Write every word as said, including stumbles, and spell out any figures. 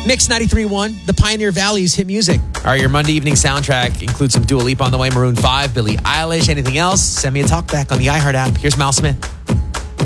Mix ninety-three point one, the Pioneer Valley's hit music. All right, your Monday evening soundtrack includes some Dua Lipa on the way, Maroon five, Billie Eilish. Anything else? Send me a talk back on the iHeart app. Here's Mal Smith.